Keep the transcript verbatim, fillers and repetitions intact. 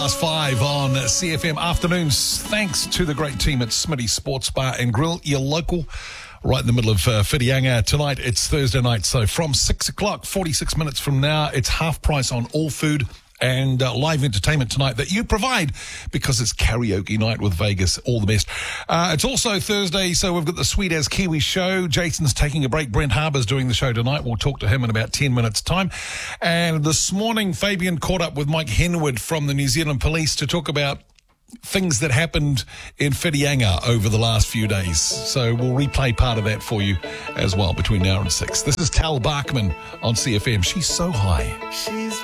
Last five on C F M afternoons. Thanks to the great team at Smitty Sports Bar and Grill, your local, right in the middle of uh, Whitianga. Tonight, it's Thursday night, so from six o'clock, forty-six minutes from now, it's half price on all food and uh, live entertainment tonight that you provide because it's karaoke night with Vegas. All the best. Uh, it's also Thursday, so we've got the Sweet As Kiwi show. Jason's taking a break. Brent Harbour's doing the show tonight. We'll talk to him in about ten minutes' time. And this morning, Fabian caught up with Mike Henwood from the New Zealand Police to talk about things that happened in Whitianga over the last few days. So we'll replay part of that for you as well between now and six. This is Tal Barkman on C F M. She's so high. She's